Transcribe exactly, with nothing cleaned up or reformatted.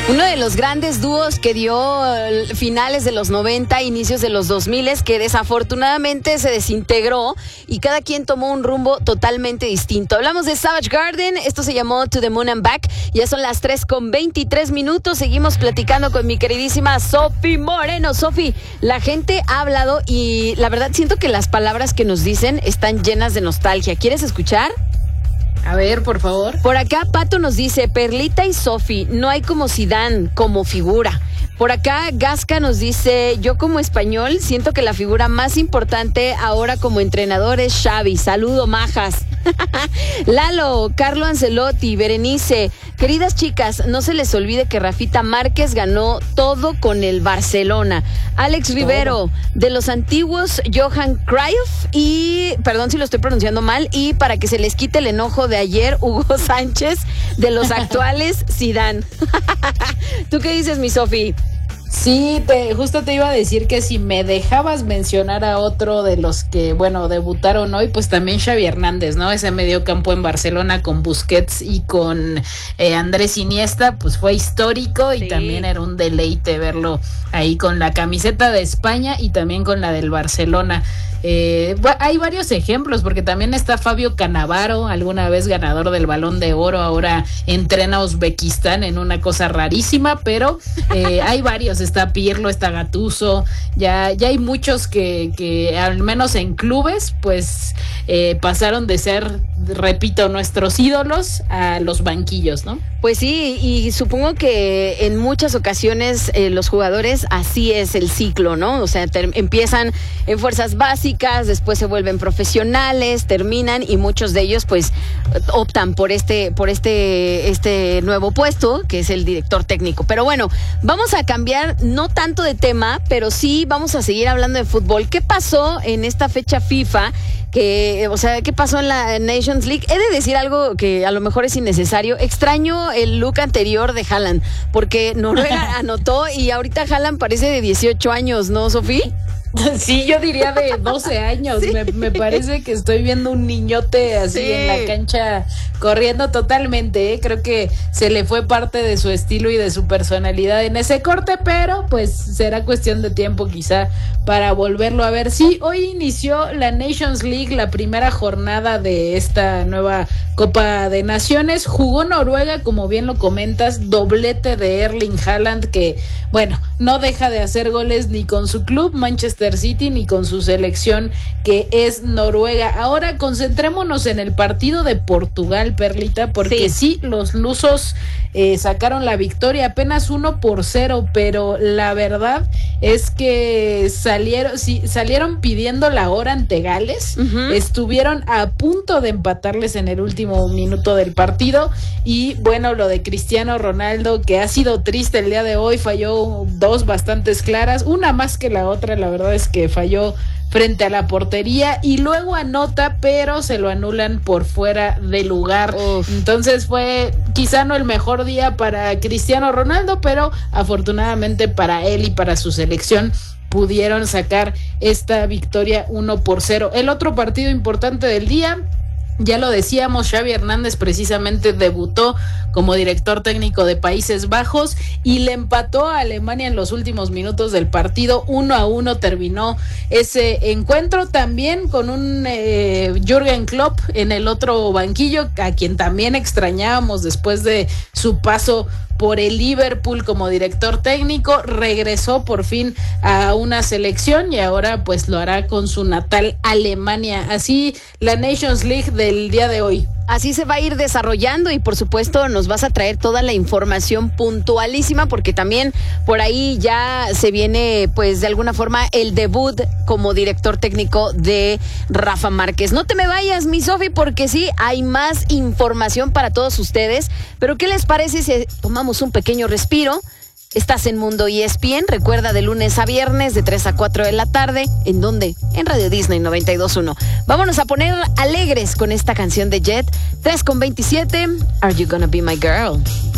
Uno de los grandes dúos que dio finales de los noventa, inicios de los dos mil, que desafortunadamente se desintegró y cada quien tomó un rumbo totalmente distinto. Hablamos de Savage Garden, esto se llamó To the Moon and Back, ya son las tres con veintitrés minutos, seguimos platicando con mi queridísima Sofi Moreno. Sofi, la gente ha hablado y la verdad siento que las palabras que nos dicen están llenas de nostalgia. ¿Quieres escuchar? A ver, por favor. Por acá Pato nos dice, Perlita y Sofi, no hay como Zidane como figura. Por acá Gasca nos dice, yo como español siento que la figura más importante ahora como entrenador es Xavi. Saludo, majas. Lalo, Carlo Ancelotti, Berenice, queridas chicas, no se les olvide que Rafita Márquez ganó todo con el Barcelona. Alex todo. Rivero, de los antiguos Johan Cruyff y, perdón si lo estoy pronunciando mal, y para que se les quite el enojo de ayer, Hugo Sánchez, de los actuales Zidane. ¿Tú qué dices, mi Sofi? Sí, te, justo te iba a decir que si me dejabas mencionar a otro de los que, bueno, debutaron hoy, pues también Xavi Hernández, ¿no? Ese mediocampo en Barcelona con Busquets y con eh, Andrés Iniesta, pues fue histórico y sí. También era un deleite verlo ahí con la camiseta de España y también con la del Barcelona. Eh, hay varios ejemplos porque también está Fabio Cannavaro, alguna vez ganador del Balón de Oro, ahora entrena a Uzbekistán en una cosa rarísima, pero eh, hay varios, está Pirlo, está Gattuso, ya, ya hay muchos que, que al menos en clubes pues eh, pasaron de ser, repito, nuestros ídolos a los banquillos, ¿no? Pues sí, y supongo que en muchas ocasiones eh, los jugadores así es el ciclo, ¿no? O sea, ter- empiezan en fuerzas básicas, después se vuelven profesionales, terminan y muchos de ellos pues optan por este por este este nuevo puesto que es el director técnico. Pero bueno, vamos a cambiar no tanto de tema, pero sí vamos a seguir hablando de fútbol. ¿Qué pasó en esta fecha FIFA? Que, o sea, ¿qué pasó en la Nations League? He de decir algo que a lo mejor es innecesario. Extraño el look anterior de Haaland, porque Noruega anotó y ahorita Haaland parece de dieciocho años, ¿no, Sofi? Sí, yo diría de doce años. Sí. Me, me parece que estoy viendo un niñote así sí. En la cancha corriendo totalmente, ¿eh? Creo que se le fue parte de su estilo y de su personalidad en ese corte, pero pues será cuestión de tiempo quizá para volverlo a ver. Sí, hoy inició la Nations League, la primera jornada de esta nueva Copa de Naciones. Jugó Noruega, como bien lo comentas, doblete de Erling Haaland, que bueno, no deja de hacer goles ni con su club Manchester City ni con su selección que es Noruega. Ahora concentrémonos en el partido de Portugal, Perlita, porque sí, sí los lusos eh, sacaron la victoria apenas uno por cero, pero la verdad es que salieron, sí, salieron pidiendo la hora ante Gales, uh-huh. Estuvieron a punto de empatarles en el último minuto del partido y bueno, lo de Cristiano Ronaldo, que ha sido triste el día de hoy, falló dos bastantes claras, una más que la otra, la verdad es que falló frente a la portería y luego anota, pero se lo anulan por fuera de lugar. Uf. Entonces fue quizá no el mejor día para Cristiano Ronaldo, pero afortunadamente para él y para su selección pudieron sacar esta victoria uno por cero. El otro partido importante del día, ya lo decíamos, Xavi Hernández precisamente debutó como director técnico de Países Bajos y le empató a Alemania en los últimos minutos del partido. Uno a uno terminó ese encuentro, también con un eh, Jürgen Klopp en el otro banquillo, a quien también extrañábamos después de su paso por el Liverpool como director técnico. Regresó por fin a una selección y ahora pues lo hará con su natal Alemania. Así la Nations League del día de hoy. Así se va a ir desarrollando y por supuesto nos vas a traer toda la información puntualísima porque también por ahí ya se viene pues de alguna forma el debut como director técnico de Rafa Márquez. No te me vayas, mi Sofi, porque sí, hay más información para todos ustedes, pero ¿qué les parece si tomamos un pequeño respiro? Estás en Mundo E S P N, recuerda, de lunes a viernes de tres a cuatro de la tarde. ¿En dónde? En Radio Disney noventa y dos punto uno. Vámonos a poner alegres con esta canción de Jet. tres con veintisiete. Are you gonna be my girl?